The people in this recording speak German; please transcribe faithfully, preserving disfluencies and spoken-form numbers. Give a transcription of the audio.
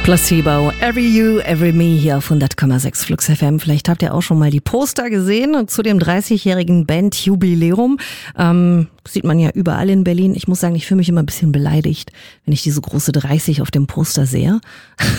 Placebo, Every You, Every Me hier auf hundert Komma sechs Flux F M. Vielleicht habt ihr auch schon mal die Poster gesehen zu dem dreißigjährigen Bandjubiläum. Ähm, sieht man ja überall in Berlin. Ich muss sagen, ich fühle mich immer ein bisschen beleidigt, wenn ich diese große dreißig auf dem Poster sehe.